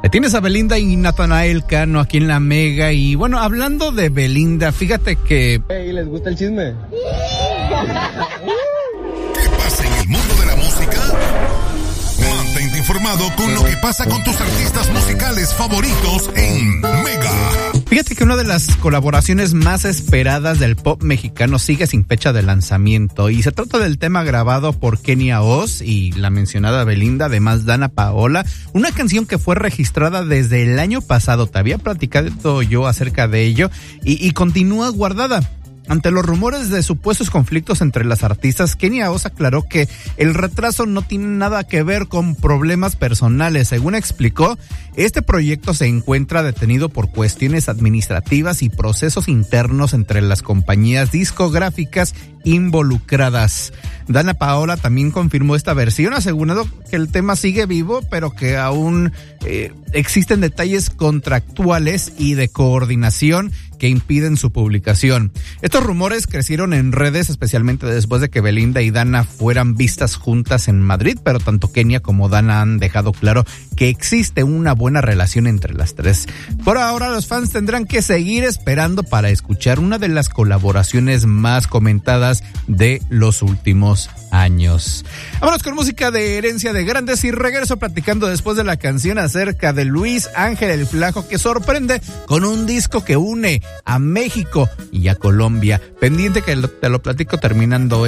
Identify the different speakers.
Speaker 1: Me tienes a Belinda y Natanael Cano aquí en La Mega. Y bueno, hablando de Belinda, fíjate que...
Speaker 2: ¿Les gusta el chisme?
Speaker 3: ¿Qué pasa en el mundo de la música? Mantente informado con lo que pasa con tus artistas musicales favoritos en Mega.
Speaker 1: Fíjate que una de las colaboraciones más esperadas del pop mexicano sigue sin fecha de lanzamiento y se trata del tema grabado por Kenia Oz y la mencionada Belinda, además Dana Paola, una canción que fue registrada desde el año pasado. Te había platicado yo acerca de ello y continúa guardada. Ante los rumores de supuestos conflictos entre las artistas, Kenia Oz aclaró que el retraso no tiene nada que ver con problemas personales. Según explicó, este proyecto se encuentra detenido por cuestiones administrativas y procesos internos entre las compañías discográficas involucradas. Dana Paola también confirmó esta versión, asegurando que el tema sigue vivo, pero que aún existen detalles contractuales y de coordinación que impiden su publicación. Estos rumores crecieron en redes, especialmente después de que Belinda y Dana fueran vistas juntas en Madrid, pero tanto Kenia como Dana han dejado claro que existe una buena relación entre las tres. Por ahora, los fans tendrán que seguir esperando para escuchar una de las colaboraciones más comentadas de los últimos años. Vámonos con música de Herencia de Grandes y regreso platicando después de la canción acerca de Luis Ángel el Flaco, que sorprende con un disco que une a México y a Colombia. Pendiente que te lo platico terminando